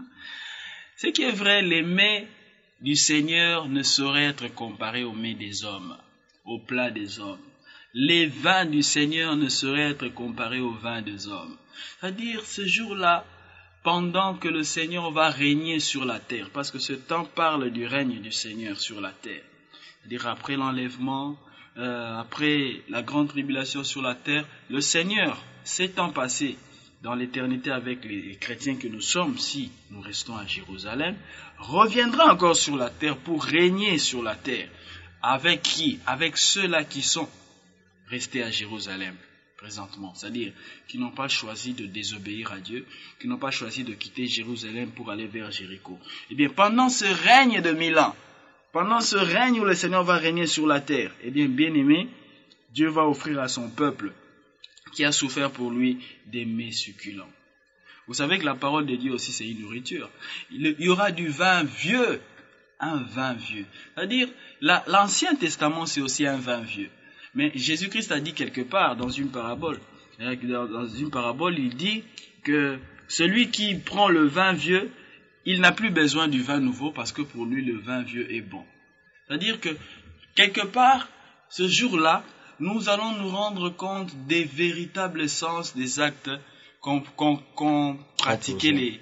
Ce qui est vrai, les mets du Seigneur ne sauraient être comparés aux mets des hommes, aux plats des hommes. Les vins du Seigneur ne sauraient être comparés aux vins des hommes. C'est-à-dire, ce jour-là, pendant que le Seigneur va régner sur la terre, parce que ce temps parle du règne du Seigneur sur la terre. C'est-à-dire, après l'enlèvement, après la grande tribulation sur la terre, le Seigneur, ces temps passés dans l'éternité avec les chrétiens que nous sommes, si nous restons à Jérusalem, reviendra encore sur la terre pour régner sur la terre. Avec qui? Avec ceux-là qui sont restés à Jérusalem présentement, c'est-à-dire qui n'ont pas choisi de désobéir à Dieu, qui n'ont pas choisi de quitter Jérusalem pour aller vers Jéricho. Eh bien, pendant ce règne de 1000 ans, pendant ce règne où le Seigneur va régner sur la terre, eh bien, bien-aimé, Dieu va offrir à son peuple qui a souffert pour lui des mets succulents. Vous savez que la parole de Dieu aussi, c'est une nourriture. Il y aura du vin vieux, un vin vieux. C'est-à-dire, l'Ancien Testament, c'est aussi un vin vieux. Mais Jésus-Christ a dit quelque part dans une parabole, il dit que celui qui prend le vin vieux, il n'a plus besoin du vin nouveau parce que pour lui, le vin vieux est bon. C'est-à-dire que, quelque part, ce jour-là, nous allons nous rendre compte des véritables sens des actes qu'ont pratiqué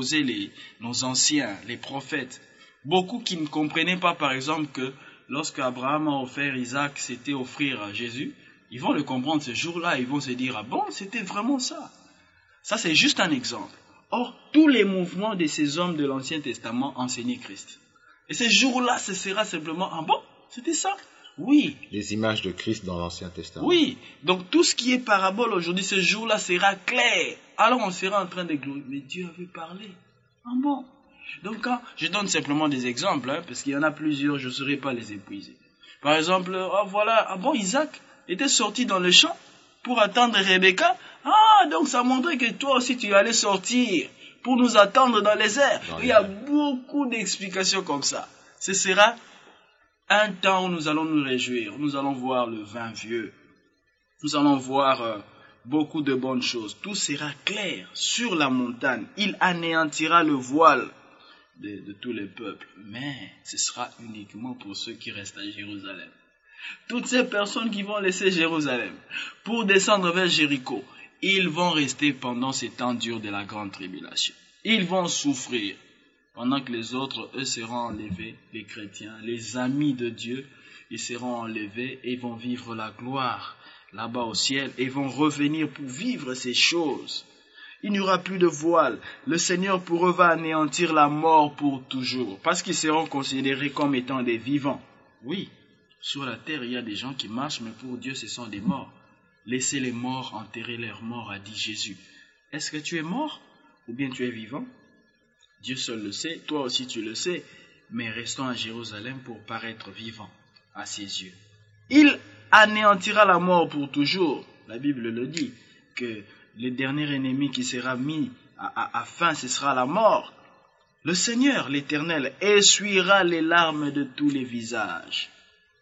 nos anciens, les prophètes. Beaucoup qui ne comprenaient pas, par exemple, que lorsque Abraham a offert Isaac, c'était offrir à Jésus, ils vont le comprendre ce jour-là, ils vont se dire, ah bon, c'était vraiment ça. Ça, c'est juste un exemple. Or, tous les mouvements de ces hommes de l'Ancien Testament enseignaient Christ. Et ce jour-là, ce sera simplement, ah bon, c'était ça? Oui. Les images de Christ dans l'Ancien Testament. Oui. Donc, tout ce qui est parabole aujourd'hui, ce jour-là sera clair. Alors, on sera en train de glorifier. Mais Dieu avait parlé. Ah bon? Donc, quand je donne simplement des exemples, parce qu'il y en a plusieurs, je ne saurais pas les épuiser. Par exemple, Isaac était sorti dans le champ pour attendre Rebecca. Ah, donc ça montrait que toi aussi tu allais sortir pour nous attendre dans les airs. Il y a beaucoup d'explications comme ça. Ce sera un temps où nous allons nous réjouir. Nous allons voir le vin vieux. Nous allons voir beaucoup de bonnes choses. Tout sera clair sur la montagne. Il anéantira le voile de tous les peuples, mais ce sera uniquement pour ceux qui restent à Jérusalem. Toutes ces personnes qui vont laisser Jérusalem pour descendre vers Jéricho, ils vont rester pendant ces temps durs de la grande tribulation. Ils vont souffrir, pendant que les autres, eux, seront enlevés, les chrétiens, les amis de Dieu, ils seront enlevés et vont vivre la gloire là-bas au ciel et vont revenir pour vivre ces choses. Il n'y aura plus de voile. Le Seigneur pour eux va anéantir la mort pour toujours, parce qu'ils seront considérés comme étant des vivants. Oui, sur la terre, il y a des gens qui marchent, mais pour Dieu, ce sont des morts. Laissez les morts enterrer leurs morts, a dit Jésus. Est-ce que tu es mort ou bien tu es vivant? Dieu seul le sait, toi aussi tu le sais, mais restons à Jérusalem pour paraître vivants à ses yeux. Il anéantira la mort pour toujours. La Bible le dit, que le dernier ennemi qui sera mis fin, ce sera la mort. Le Seigneur, l'Éternel, essuiera les larmes de tous les visages.